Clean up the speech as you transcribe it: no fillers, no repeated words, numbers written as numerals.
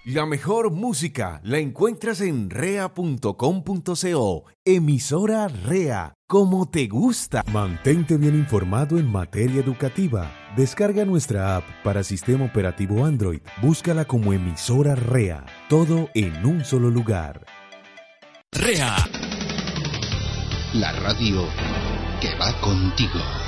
La mejor música la encuentras en rea.com.co. Emisora Rea, como te gusta. Mantente bien informado en materia educativa. Descarga nuestra app para sistema operativo Android. Búscala como Emisora Rea. Todo en un solo lugar. Rea. La radio que va contigo.